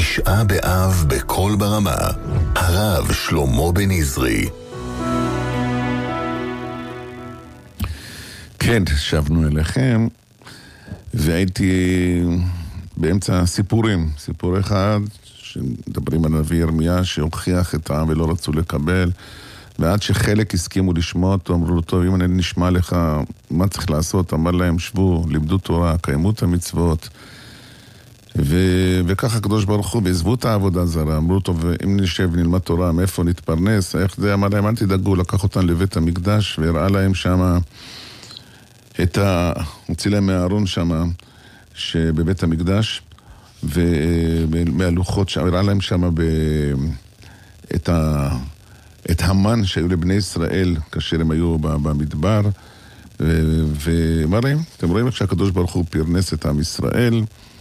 תשעה באב בכל ברמה, הרב שלמה בן עזרי. כן, שבנו אליכם, והייתי באמצע סיפורים. סיפור אחד, שמדברים על נביא ירמיה, שהוכיח את העם ולא רצו לקבל, ועד שחלק הסכימו לשמוע אותו, אמרו לו, טוב, אם אני נשמע לך, מה צריך לעשות? אמר להם, שבו, לימדו תורה, קיימו את המצוות, וככה הקדוש ברוך הוא, ועזבו את העבודה זרה, אמרו, טוב, אם נשב ונלמד תורה, מאיפה נתפרנס? איך זה? אמר להם, אל תדאגו, לקח אותם לבית המקדש, והראה להם שמה, הוציא להם מהארון שמה, שבבית המקדש, ומהלוחות שם, הראה להם שמה את המן שהיו לבני ישראל, כאשר הם היו במדבר, ואמר להם, אתם רואים איך שהקדוש ברוך הוא פרנס את עם ישראל,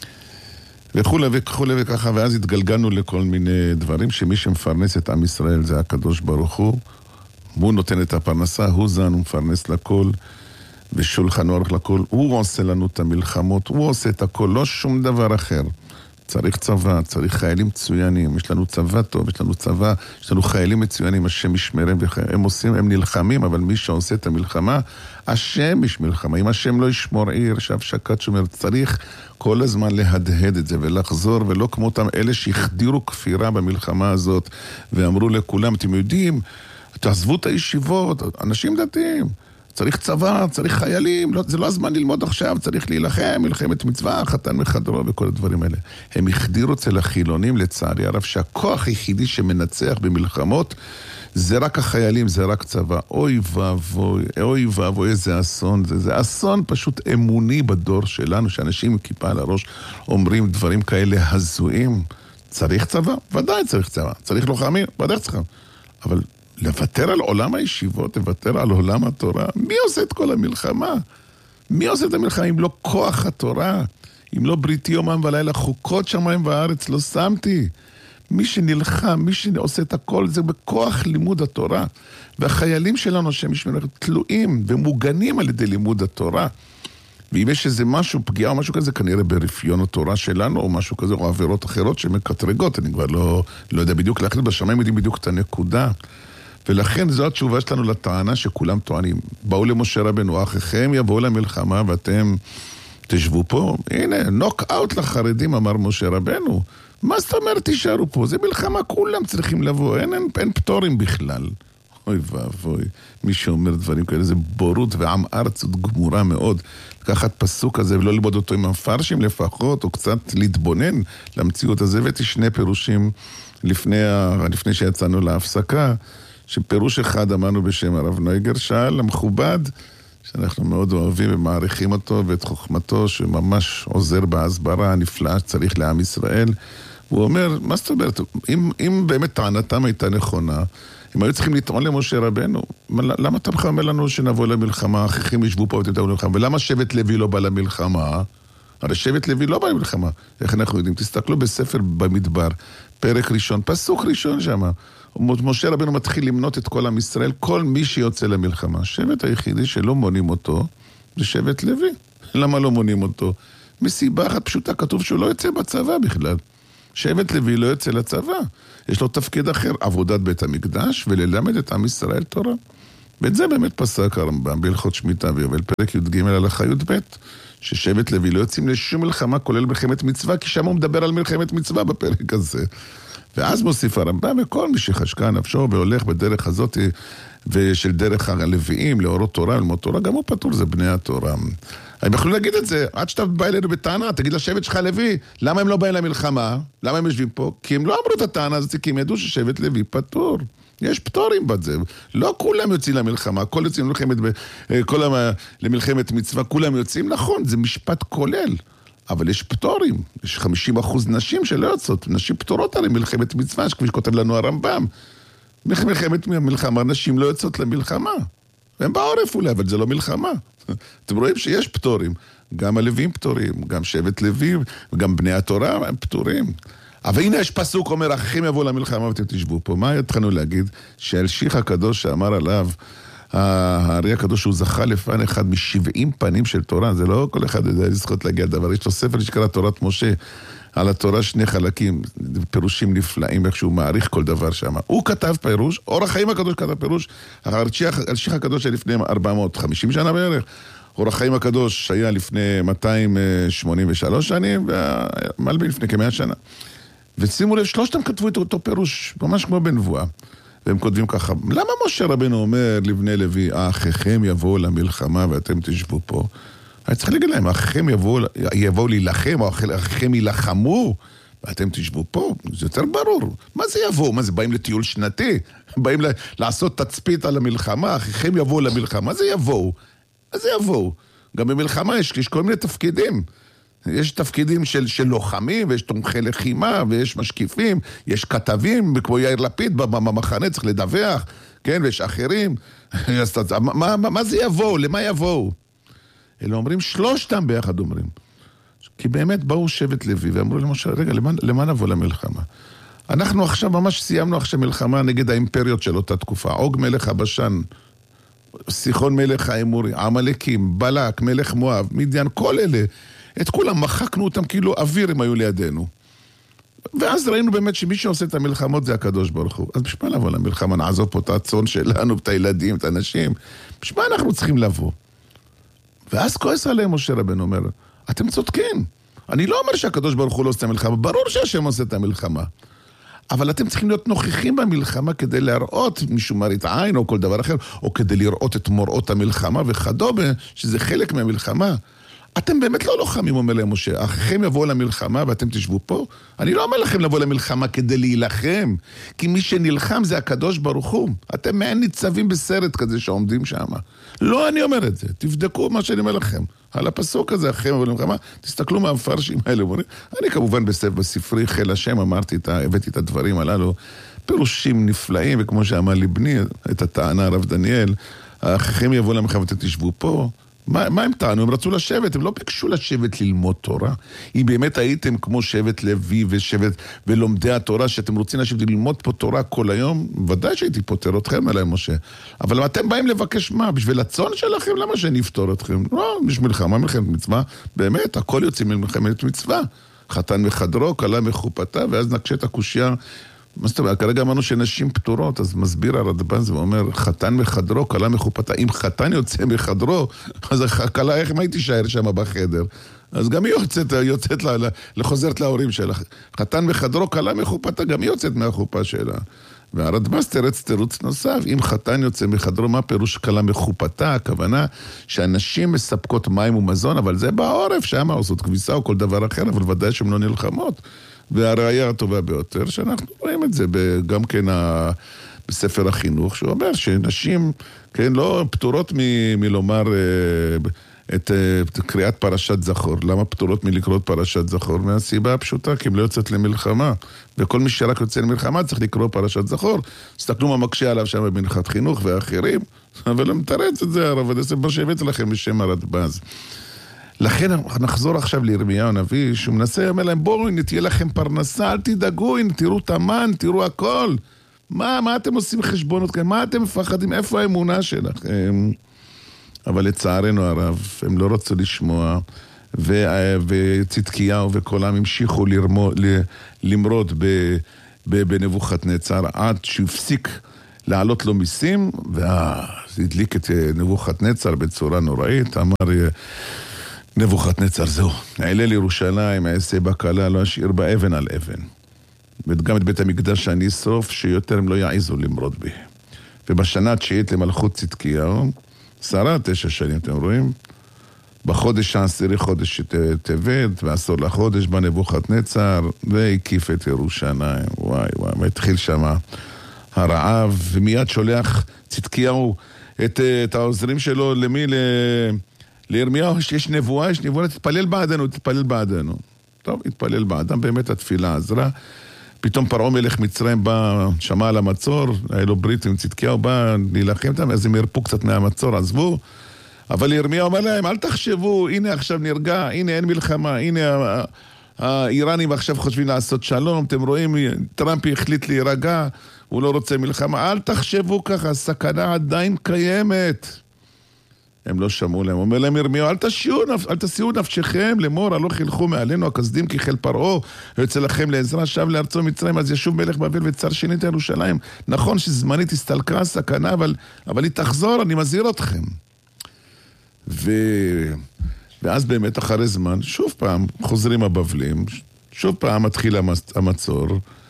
וכולי וככה, ואז התגלגלנו לכל מיני דברים, שמי שמפרנס את עם ישראל זה הקדוש ברוך הוא נותן את הפרנסה, הוא זן, הוא מפרנס לכל, ושולחן אורך לכל, הוא עושה לנו את המלחמות, הוא עושה את הכל, לא שום דבר אחר. צריך צבא, צריך חיילים מצוינים, יש לנו צבא טוב, יש לנו צבא, יש לנו חיילים מצוינים, השם ישמרם, הם נלחמים, אבל מי שעושה את המלחמה, השם יש מלחמה, אם השם לא ישמור עיר, שהפשקת שומר, צריך כל הזמן להדהד את זה ולחזור, ולא כמו אותם אלה שהחדירו כפירה במלחמה הזאת, ואמרו לכולם, אתם יודעים, תעזבו את הישיבות, אנשים דתיים, צריך צבא, צריך חיילים, זה לא הזמן ללמוד עכשיו, צריך להילחם, מלחמת מצווה, חתן מחדרו וכל הדברים האלה. הם החדירו אצל החילונים לצערי הרב שהכוח היחידי שמנצח במלחמות זה רק החיילים, זה רק צבא. אוי ואבוי, איזה אסון. זה אסון פשוט אמוני בדור שלנו, שאנשים עם כיפה על הראש אומרים דברים כאלה הזויים. צריך צבא? ודאי צריך צבא. צריך לוחמים? ודאי צריך. אבל לוותר על עולם הישיבות, לוותר על עולם התורה, מי עושה את כל המלחמה? מי עושה את המלחמה אם לא כוח התורה? אם לא בריתי יומם ולילה, חוקות שמיים וארץ לא שמתי. מי שנלחם, מי שעושה את הכל, זה בכוח לימוד התורה. והחיילים שלנו שהם תלויים ומוגנים על ידי לימוד התורה. ואם יש איזה משהו, פגיעה או משהו כזה, כנראה ברפיון התורה שלנו, או משהו כזה, או עבירות אחרות שמקטרגות, אני כבר לא יודע בדיוק להחליט, בשמיים יודעים בדיוק את הנקודה. ולכן זו התשובה שלנו לטענה שכולם טוענים. באו למשה רבנו, אחיכם יבואו למלחמה ואתם תשבו פה. הנה, נוק אאוט לחרדים, אמר משה רבנו. מה זאת אומרת תישארו פה? זה מלחמה, כולם צריכים לבוא, אין פטורים בכלל. אוי ואבוי, מי שאומר דברים כאלה, זה בורות ועם ארץ גמורה מאוד. לקחת פסוק הזה ולא ללמוד אותו עם המפרשים לפחות, או קצת להתבונן למציאות הזה. הבאתי שני פירושים לפני שיצאנו להפסקה, שפירוש אחד אמרנו בשם הרב נויגר שאל, המכובד, שאנחנו מאוד אוהבים ומעריכים אותו ואת חוכמתו, שממש עוזר בהסברה הנפלאה שצריך לעם ישראל. הוא אומר, מה זאת אומרת, אם באמת טענתם הייתה נכונה, אם היו צריכים לטעון למשה רבנו, למה אתה אומר לנו שנבוא למלחמה, אחיכם ישבו פה ותבואו למלחמה, ולמה שבט לוי לא בא למלחמה? הרי שבט לוי לא בא למלחמה. איך אנחנו יודעים? תסתכלו בספר במדבר, פרק ראשון, פסוק ראשון שם. משה רבנו מתחיל למנות את כל עם ישראל, כל מי שיוצא למלחמה. השבט היחידי שלא מונים אותו, זה שבט לוי. למה לא מונים אותו? מסיבה אחת פשוטה, כתוב שהוא לא יוצא בצבא בכלל. שבט לוי לא יוצא לצבא. יש לו תפקיד אחר, עבודת בית המקדש, וללמד את עם ישראל תורה. ואת זה באמת פסק הרמב"ם, בהלכות שמיטה ויובל, פרק י"ג הלכה י"ב, ששבט לוי לא יוצאים לשום מלחמה, כולל מלחמת מצווה, כי שם הוא מדבר על מלחמת מצווה בפרק הזה. ואז מוסיף הרמב"ם, וכל מי שחשקה נפשו והולך בדרך הזאת, ושל דרך הלוויים, לאורות תורה, ללמוד תורה, גם הוא פטור, זה בני התורה. הם יכולים להגיד את זה, עד שאתה בא אלינו בטענה, תגיד לשבט שלך לוי, למה הם לא באים למלחמה? למה הם יושבים פה? כי הם לא אמרו את הטענה הזאת, כי הם ידעו ששבט לוי פטור. יש פטורים בזה. לא כולם יוצאים למלחמה, כל יוצאים למלחמת מצווה, כולם יוצאים, נכון, זה משפט כולל. אבל יש פטורים, יש 50% נשים שלא יוצאות, נשים פטורות הרי מלחמת מצווה, כפי שכותב לנו הרמב"ם. מלחמת מלחמה, נשים לא יוצאות למלחמה. הם בעורף אולי, אבל זה לא מלחמה. אתם רואים שיש פטורים, גם הלווים פטורים, גם שבט לוי, וגם בני התורה הם פטורים. אבל הנה יש פסוק, אומר, אחיכם יבואו למלחמה ואתם תשבו פה. מה התחלנו להגיד? שאלשיך הקדוש שאמר עליו, הארי הקדוש הוא זכה לפן אחד מ70 פנים של תורה, זה לא כל אחד יודע לזכות להגיע דבר, יש לו ספר שקרא תורת משה, על התורה שני חלקים, פירושים נפלאים, איך שהוא מעריך כל דבר שם. הוא כתב פירוש, אור החיים הקדוש כתב פירוש, המשיח הקדוש היה לפני 450 שנה בערך, אור החיים הקדוש היה לפני 283 שנים, והמלבין לפני כ100 שנה. ושימו לב, שלושתם כתבו את אותו פירוש, ממש כמו בנבואה. והם כותבים ככה, למה משה רבנו אומר לבני לוי, האחיכם יבואו למלחמה ואתם תשבו פה? אני צריך להגיד להם, האחיכם יבואו להילחם, או האחיכם ילחמו, ואתם תשבו פה? זה יותר ברור. מה זה יבואו? מה זה, באים לטיול שנתי? באים לעשות תצפית על המלחמה, האחיכם יבואו למלחמה, מה זה יבואו? מה זה יבואו? גם במלחמה יש כל מיני תפקידים. יש תפקידים של לוחמים, ויש תומכי לחימה, ויש משקיפים, יש כתבים, כמו יאיר לפיד במחנה, צריך לדווח, כן, ויש אחרים. מה זה יבואו? למה יבואו? אלה אומרים, שלושתם ביחד אומרים. כי באמת באו שבט לוי, ואמרו למשל, רגע, למה נבוא למלחמה? אנחנו עכשיו, ממש סיימנו עכשיו מלחמה נגד האימפריות של אותה תקופה. עוג מלך הבשן, סיחון מלך האמורי, עמלקים, בלק, מלך מואב, מדיין, כל אלה. את כולם מחקנו אותם כאילו אוויר הם היו לידינו. ואז ראינו באמת שמי שעושה את המלחמות זה הקדוש ברוך הוא. אז בשביל מה לבוא למלחמה? נעזוב פה את הצאן שלנו, את הילדים, את האנשים. בשביל מה אנחנו צריכים לבוא? ואז כועס עליהם משה רבנו אומר, אתם צודקים. אני לא אומר שהקדוש ברוך הוא לא עושה את המלחמה, ברור שהשם עושה את המלחמה. אבל אתם צריכים להיות נוכחים במלחמה כדי להראות משום מראית עין או כל דבר אחר, או כדי לראות את מוראות המלחמה וכדומה, שזה חלק מהמלחמה. אתם באמת לא לוחמים, אומר להם משה. אחיכם יבואו למלחמה ואתם תשבו פה. אני לא אומר לכם לבוא למלחמה כדי להילחם, כי מי שנלחם זה הקדוש ברוך הוא. אתם מעין ניצבים בסרט כזה שעומדים שם. לא אני אומר את זה, תבדקו מה שאני אומר לכם. על הפסוק הזה, אחיכם יבואו למלחמה, תסתכלו מה המפרשים האלה. אני כמובן בספרי חיל השם הבאתי את הדברים הללו, פירושים נפלאים, וכמו שאמר לי בני, את הטענה הרב דניאל, אחיכם יבואו למלחמה ואתם תשבו פה. מה הם טענו? הם רצו לשבת, הם לא ביקשו לשבת ללמוד תורה. אם באמת הייתם כמו שבט לוי ושבט ולומדי התורה, שאתם רוצים לשבת ללמוד פה תורה כל היום, ודאי שהייתי פותר אתכם עליהם, משה. אבל אתם באים לבקש מה? בשביל הצאן שלכם? למה שאני אפתור אתכם? לא, יש מלחמה, מלחמת מצווה. באמת, הכל יוצא מלחמת מצווה. חתן מחדרו, כלה מחופתה, ואז נקשה את הקושיה. מה זאת אומרת? כרגע אמרנו שנשים פטורות, אז מסביר הרדב"ז ואומר, חתן מחדרו, כלה מחופתה. אם חתן יוצא מחדרו, אז הכלה, איך מה היא תישאר שם בחדר? אז גם היא יוצאת לחוזרת להורים שלה. חתן מחדרו, כלה מחופתה, גם היא יוצאת מהחופה שלה. והרדב"ז תרץ תירוץ נוסף, אם חתן יוצא מחדרו, מה פירוש כלה מחופתה? הכוונה שאנשים מספקות מים ומזון, אבל זה בעורף שם, עושות כביסה או כל דבר אחר, אבל ודאי שהן לא נלחמות. והראיה הטובה ביותר, שאנחנו רואים את זה גם כן בספר החינוך, שהוא אומר שנשים, כן, לא פטורות מלומר את קריאת פרשת זכור. למה פטורות מלקרוא פרשת זכור? מהסיבה הפשוטה, כי הם לא יוצאת למלחמה. וכל מי שרק יוצא למלחמה צריך לקרוא פרשת זכור. תסתכלו מה מקשה עליו שם במנחת חינוך ואחרים, אבל הם מתרץ את זה, הרב, זה מה שהבאתי לכם בשם הרדב"ז. לכן נחזור עכשיו לירמיהו הנביא, שהוא מנסה, אומר להם, בואו, הנה תהיה לכם פרנסה, אל תדאגו, הנה תראו את המן, תראו הכל. מה אתם עושים חשבונות כאן? מה אתם מפחדים? איפה האמונה שלכם? אבל לצערנו הרב, הם לא רצו לשמוע, וצדקיהו וכולם המשיכו למרוד בנבוכדנצר, עד שהפסיק לעלות לו מיסים, וזה הדליק את נבוכדנצר בצורה נוראית, אמר נבוכדנצר, זהו, העלה לירושלים, אעשה בה קלה, לא אשאיר בה אבן על אבן. וגם את בית המקדש שאני אשרוף, שיותר הם לא יעיזו למרוד בי. ובשנה התשיעית למלכות צדקיהו, 9 שנים, אתם רואים? בחודש העשירי, חודש טבת, ועשור לחודש, בא נבוכדנצר, והקיף את ירושלים. וואי, והתחיל שם הרעב, ומיד שולח צדקיהו את העוזרים שלו, למי? לירמיהו, יש נבואה, תתפלל בעדנו. טוב, התפלל בעדם, באמת התפילה עזרה. פתאום פרעה מלך מצרים בא, שמע על המצור, היה לו ברית עם צדקיהו, בא להילחם איתם, אז הם ירפו קצת מהמצור, עזבו. אבל ירמיהו אומר להם, אל תחשבו, הנה עכשיו נרגע, הנה אין מלחמה, הנה האיראנים עכשיו חושבים לעשות שלום, אתם רואים, טראמפ החליט להירגע, הוא לא רוצה מלחמה, אל תחשבו ככה, הסכנה עדיין קיימת. הם לא שמעו להם. אומר להם ירמיהו, אל תסיעו נפשכם לאמור, הלוך ילכו מעלינו הכסדים כי חיל פרעה, ויוצא לכם לעזרה, שב לארצו מצרים, אז ישוב מלך בבל וצר שנית ירושלים. נכון שזמנית הסתלקה הסכנה, אבל היא תחזור, אני מזהיר אתכם. ואז באמת אחרי זמן, שוב פעם חוזרים הבבלים, שוב פעם מתחיל המצור,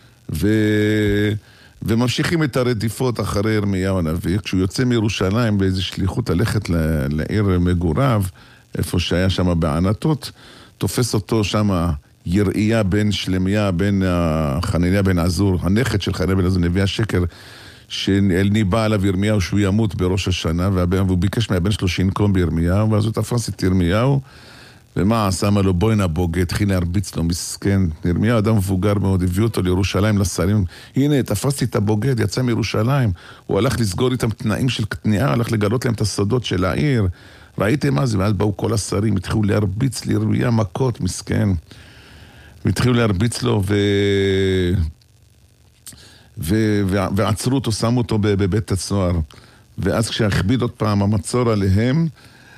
וממשיכים את הרדיפות אחרי ירמיהו הנביא. כשהוא יוצא מירושלים באיזו שליחות ללכת לעיר מגוריו, איפה שהיה שם בענתות, תופס אותו שם יראיה בן שלמיה, בן חנניה בן עזור, הנכד של חנניה בן עזור, נביא השקר, שניבא עליו ירמיהו שהוא ימות בראש השנה, והוא ביקש מהבן שלו שינקום בירמיהו, ואז הוא תפס את ירמיהו, ומה עשה? אמר לו, בואי נבוגד, התחיל להרביץ לו, מסכן. ירמיהו אדם מבוגר מאוד, הביאו אותו לירושלים לשרים. הנה, תפסתי את הבוגד, יצא מירושלים. הוא הלך לסגור איתם תנאים של קטניעה, הלך לגלות להם את הסודות של העיר. ראיתם מה זה? ואז באו כל השרים, התחילו להרביץ לירמיהו מכות, מסכן. והתחילו להרביץ לו, ועצרו אותו, שמו אותו בבית הסוהר. ואז כשהכביד עוד פעם המצור עליהם,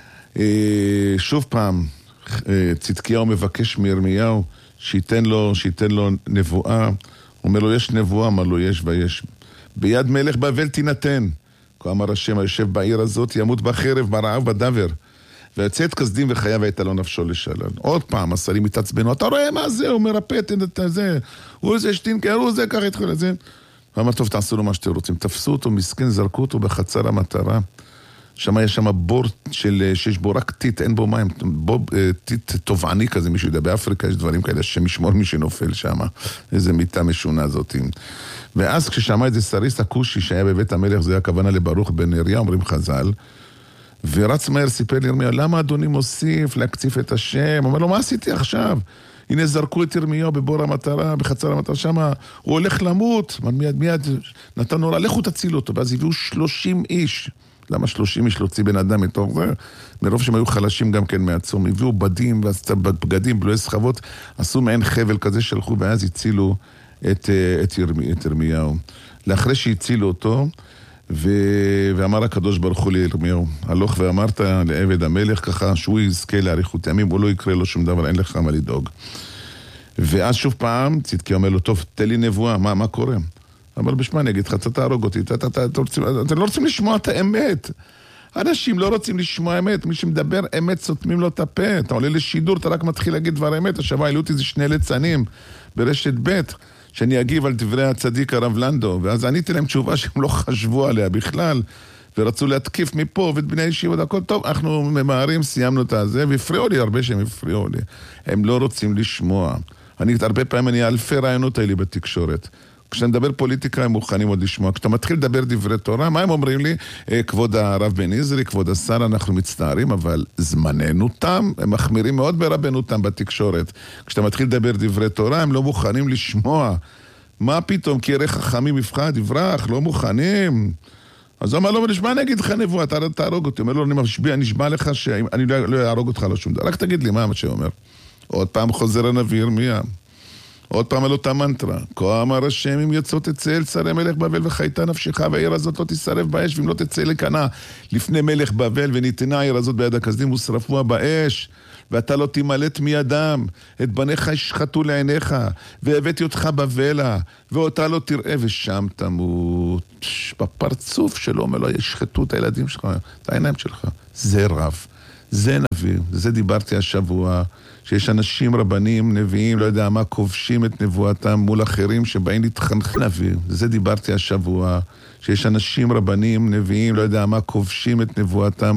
שוב פעם, צדקיהו מבקש מירמיהו שייתן לו נבואה. הוא אומר לו, יש נבואה? אמר לו, יש ויש. ביד מלך בבל תינתן. כה אמר השם, היושב בעיר הזאת ימות בחרב, ברעב, בדבר. ויוצא את כסדים וחייו הייתה לו נפשו לשלום. עוד פעם, השרים מתעצבנו, אתה רואה מה זה? הוא מרפט את זה. הוא זה שטינקר, הוא זה, ככה התחיל את זה. ואמר, טוב, תעשו לו מה שאתם רוצים. תפסו אותו, מסכן, זרקו אותו בחצר המטרה. שם יש שם בור שיש בו רק טיט, אין בו מים, טיט טובעני כזה, מישהו יודע, באפריקה יש דברים כאלה, שמשמור מי שנופל שם, איזה מיטה משונה הזאת. ואז כששמע את זה סריס הכושי שהיה בבית המלך, זה היה הכוונה לברוך בן נריה, אומרים חז"ל, ורץ מהר סיפר לירמיהו, למה אדוני מוסיף להקציף את השם? אומר לו, מה עשיתי עכשיו? הנה זרקו את ירמיהו בבור המטרה, בחצר המטרה, שם הוא הולך למות, מיד נתן נורא, לכו תצילו אותו, ואז הביאו 30 איש, למה 30 איש להוציא בן אדם מתוך זה? מרוב שהם היו חלשים גם כן מעצום, הביאו בדים ובגדים, בלועי סחבות, עשו מעין חבל כזה שלחו, ואז הצילו את ירמיהו. לאחרי שהצילו אותו, ואמר הקדוש ברוך הוא לירמיהו, הלוך ואמרת לעבד המלך ככה, שהוא יזכה לאריכות ימים, הוא לא יקרה לו שום דבר, אין לך מה לדאוג. ואז שוב פעם, צדקי אומר לו, טוב, תן לי נבואה, מה קורה? אבל בשמה אני אגיד לך, אתה תהרוג אותי, אתם לא רוצים לשמוע את האמת. אנשים לא רוצים לשמוע אמת, מי שמדבר אמת סותמים לו את הפה, אתה עולה לשידור, אתה רק מתחיל להגיד דבר אמת, השבוע העלו אותי זה 2 ליצנים ברשת ב' שאני אגיב על דברי הצדיק הרב לנדו, ואז עניתי להם תשובה שהם לא חשבו עליה בכלל, ורצו להתקיף מפה ואת בני הישיבות, הכל טוב, אנחנו ממהרים, סיימנו את הזה, והפריעו לי הרבה שהם הפריעו לי, הם לא רוצים לשמוע. הרבה פעמים אני אלפי רעיונות האלה בתקשורת. כשאני מדבר פוליטיקה הם מוכנים עוד לשמוע. כשאתה מתחיל לדבר דברי תורה, מה הם אומרים לי? כבוד הרב בן עזרי, כבוד השר, אנחנו מצטערים, אבל זמננו תם, הם מחמירים מאוד ברבנו תם בתקשורת. כשאתה מתחיל לדבר דברי תורה, הם לא מוכנים לשמוע. מה פתאום? כי ירא חכמים יפחד, יברח, לא מוכנים. אז הוא אמר לו, נשמע, אני אגיד לך נבואה, תהרוג אותי. הוא אומר לו, אני נשבע לך שאני לא אהרוג אותך לשום דבר. רק תגיד לי מה שאומר. עוד פעם חוזר הנביא ירמיה. עוד פעם על אותה מנטרה, כה אמר השם אם יצא תצא אל שרי מלך בבל וחייתה נפשך והעיר הזאת לא תשרף באש ואם לא תצא לקנה לפני מלך בבל וניתנה העיר הזאת ביד הכסדים ושרפוה באש ואתה לא תמלט מידם את בניך ישחטו לעיניך והבאתי אותך בבלה ואותה לא תראה ושם תמות בפרצוף שלו אומר לו ישחטו את הילדים שלך את העיניים שלך זה רב זה נביא זה דיברתי השבוע שיש אנשים רבנים, נביאים, לא יודע מה, כובשים את נבואתם מול אחרים שבאים להתחנך נביא. זה דיברתי השבוע, שיש אנשים רבנים, נביאים, לא יודע מה, כובשים את נבואתם